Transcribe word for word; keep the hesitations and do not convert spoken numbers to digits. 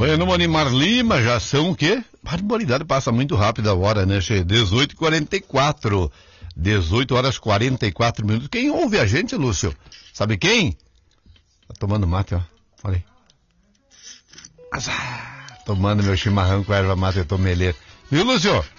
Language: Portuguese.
Oi, no Monimar Lima, já são o quê? Barbaridade, passa muito rápido a hora, né, che? dezoito e quarenta e quatro. dezoito horas e quarenta e quatro minutos. Quem ouve a gente, Lúcio? Sabe quem? Tá tomando mate, ó. Olha aí. Azar. Tomando meu chimarrão com erva mate e tomeleira. Viu, Lúcio?